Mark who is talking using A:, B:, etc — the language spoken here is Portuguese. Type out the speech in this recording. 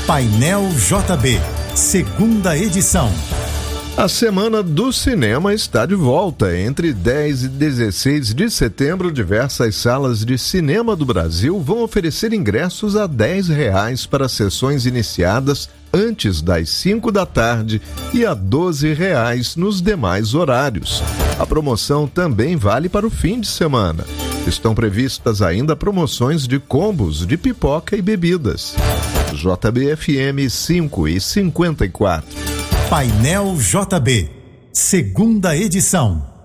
A: Painel JB, segunda edição.
B: A Semana do Cinema está de volta. Entre 10 e 16 de setembro, diversas salas de cinema do Brasil vão oferecer ingressos a R$10 para sessões iniciadas antes das 5 da tarde e a R$12 nos demais horários. A promoção também vale para o fim de semana. Estão previstas ainda promoções de combos de pipoca e bebidas. JBFM 5:54.
A: Painel JB, segunda edição.